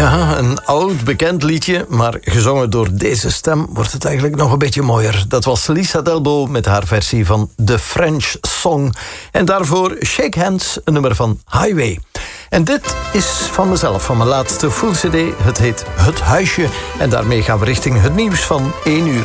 Ja, een oud bekend liedje, maar gezongen door deze stem wordt het eigenlijk nog een beetje mooier. Dat was Lisa Delbo met haar versie van The French Song. En daarvoor Shake Hands, een nummer van Highway. En dit is van mezelf, van mijn laatste full cd. Het heet Het Huisje. En daarmee gaan we richting het nieuws van 1 uur.